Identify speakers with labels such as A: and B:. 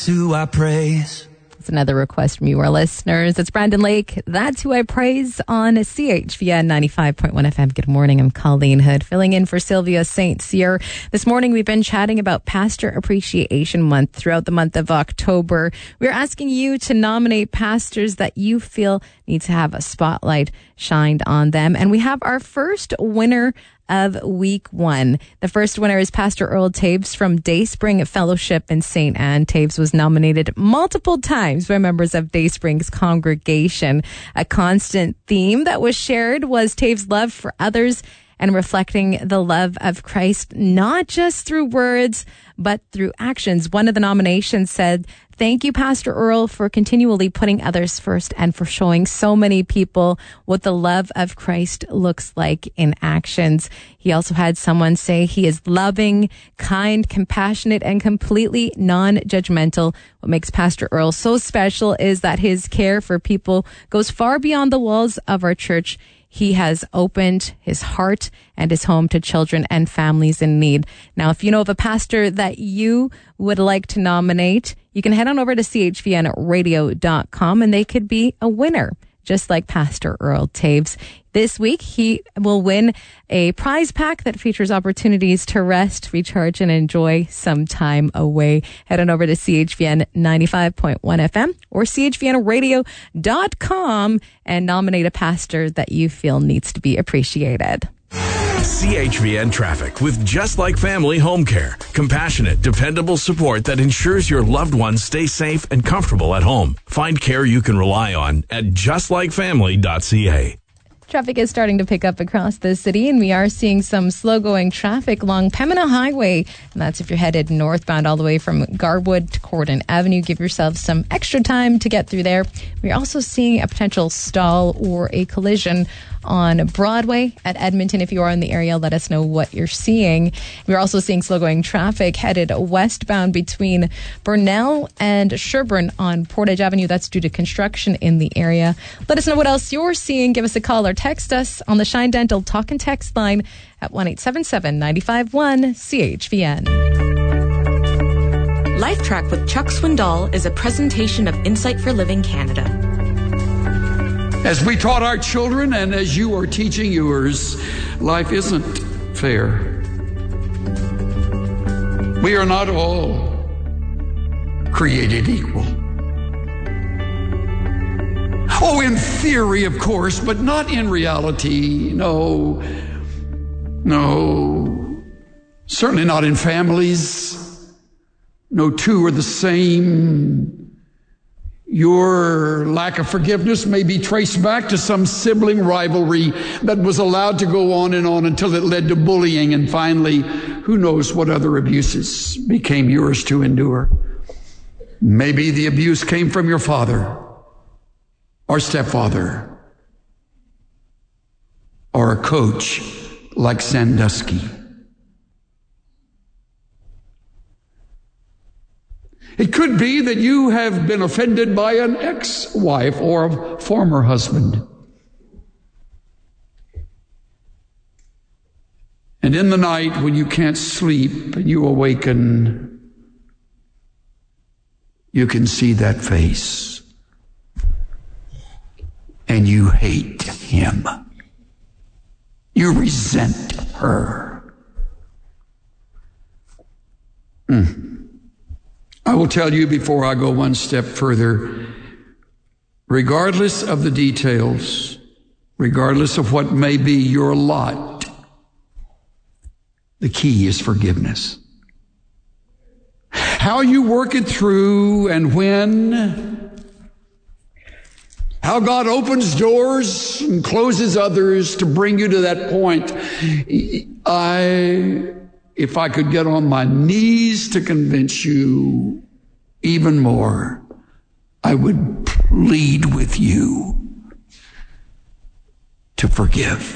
A: Who I praise.
B: It's another request from you, our listeners. It's Brandon Lake. That's Who I Praise on CHVN 95.1 FM. Good morning. I'm Colleen Hood, filling in for Sylvia St. Cyr. This morning, we've been chatting about Pastor Appreciation Month throughout the month of October. We're asking you to nominate pastors that you feel need to have a spotlight shined on them. And we have our first winner of week one. The first winner is Pastor Earl Taves from Dayspring Fellowship in St. Anne. Taves was nominated multiple times by members of Dayspring's congregation. A constant theme that was shared was Taves' love for others and reflecting the love of Christ, not just through words, but through actions. One of the nominations said, "Thank you, Pastor Earl, for continually putting others first and for showing so many people what the love of Christ looks like in actions." He also had someone say he is loving, kind, compassionate, and completely non-judgmental. What makes Pastor Earl so special is that his care for people goes far beyond the walls of our church. He has opened his heart and his home to children and families in need. Now, if you know of a pastor that you would like to nominate, you can head on over to chvnradio.com and they could be a winner, just like Pastor Earl Taves. This week, he will win a prize pack that features opportunities to rest, recharge, and enjoy some time away. Head on over to CHVN 95.1 FM or chvnradio.com and nominate a pastor that you feel needs to be appreciated.
C: CHVN Traffic with Just Like Family Home Care. Compassionate, dependable support that ensures your loved ones stay safe and comfortable at home. Find care you can rely on at justlikefamily.ca.
B: Traffic is starting to pick up across the city, and we are seeing some slow-going traffic along Pembina Highway. And that's if you're headed northbound all the way from Garwood to Corden Avenue. Give yourself some extra time to get through there. We're also seeing a potential stall or a collision on Broadway at Edmonton. If you are in the area, let us know what you're seeing. We're also seeing slow-going traffic headed westbound between Burnell and Sherbourne on Portage Avenue. That's due to construction in the area. Let us know what else you're seeing. Give us a call or text us on the Shine Dental talk and text line at 1-877-951-CHVN.
D: Life Track with Chuck Swindoll is a presentation of Insight for Living Canada.
E: As we taught our children and as you are teaching yours, life isn't fair. We are not all created equal. Oh, in theory, of course, but not in reality. No. Certainly not in families. No two are the same. Your lack of forgiveness may be traced back to some sibling rivalry that was allowed to go on until it led to bullying, and finally, who knows what other abuses became yours to endure. Maybe the abuse came from your father or stepfather or a coach like Sandusky. It could be that you have been offended by an ex-wife or a former husband. And in the night when you can't sleep and you awaken, you can see that face. And you hate him. You resent her. I will tell you before I go one step further, regardless of the details, regardless of what may be your lot, the key is forgiveness. How you work it through and when, how God opens doors and closes others to bring you to that point. If I could get on my knees to convince you even more, I would plead with you to forgive.